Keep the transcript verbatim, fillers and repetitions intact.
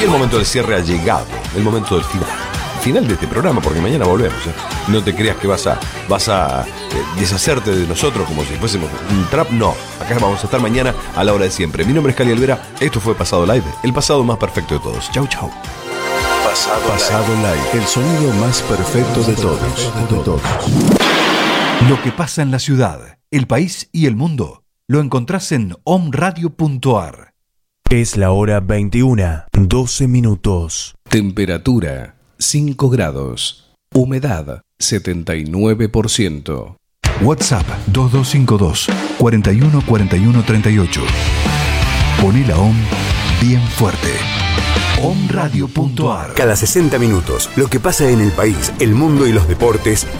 el momento del cierre ha llegado, el momento del final. Final de este programa, porque mañana volvemos, ¿eh? No te creas que vas a, vas a eh, deshacerte de nosotros como si fuésemos un trap. No, acá vamos a estar mañana a la hora de siempre. Mi nombre es Cali Alvera, esto fue Pasado Live, el pasado más perfecto de todos. Chau, chau. Pasado, Pasado Live. Live, el sonido más perfecto de todos, de todos. Lo que pasa en la ciudad, el país y el mundo, lo encontrás en omradio punto ar. Es la hora veintiuna, doce minutos. Temperatura cinco grados. Humedad setenta y nueve por ciento. WhatsApp dos dos cinco dos, cuatro uno cuatro uno tres ocho. Poné la O M bien fuerte. omradio punto ar. Cada sesenta minutos, lo que pasa en el país, el mundo y los deportes